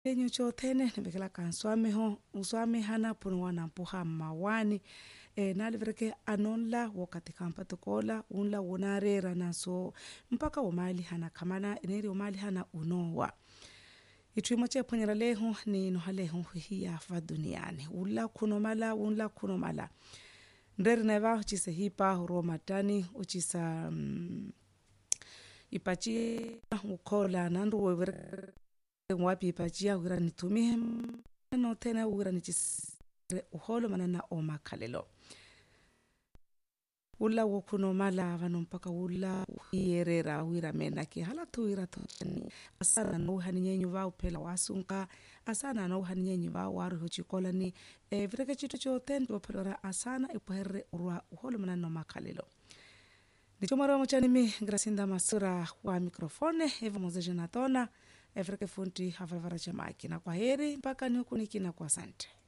Enyo chotene nibekela kanswame ho uswame hana puno wana mpuha mawani nalivreke anonla wakati kampatokola unla wonarera naso mpaka umali hana kamana ineri umali hana unowa itwimo cheponyera leho ni nohaleho hiya fa duniani ulla kunomala unla kunomala nderi neva uchise hipa romatani uchisa ipachi ukola nandu wever wapi pachia ura nitumie no tena ura nichis uholo manana o makalelo ula wokuno mala vano mpaka ula ierera wira mena ki hala tuira toni asana no haninyenyu va upela wasunka asana no haninyenyu va waru huchikola ni vireke chitu choten opelora asana ipoherre urwa uholo manana o makalelo nichomara mochani mi Gracinda Masura wa mikrofone Eva Mozeje Natona Afrika Funti havavara cha makina kwa heri mpaka ni huku nikina kwa asante.